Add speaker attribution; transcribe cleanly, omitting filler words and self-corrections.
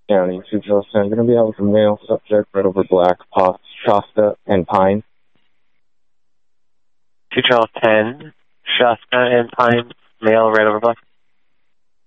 Speaker 1: County, 210. Going to be out with a male subject, red over black, Shasta and Pine.
Speaker 2: 210, Shasta and Pine, male, red over black.